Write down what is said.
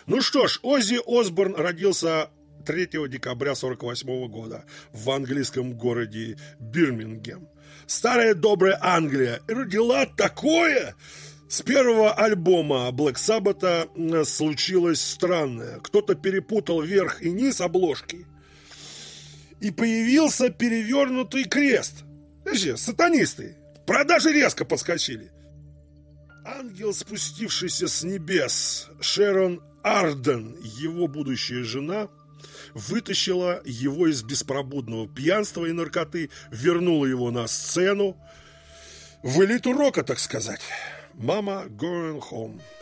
Ну что ж, Оззи Осборн родился 3 декабря 1948 года в английском городе Бирмингем. Старая добрая Англия родила такое! С первого альбома Black Sabbath случилось странное. Кто-то перепутал верх и низ обложки, и появился перевернутый крест. Сатанисты. Продажи резко подскочили. Ангел, спустившийся с небес, Шерон Арден, его будущая жена, вытащила его из беспробудного пьянства и наркоты, вернула его на сцену, в элиту рока, так сказать. Mama Going Home.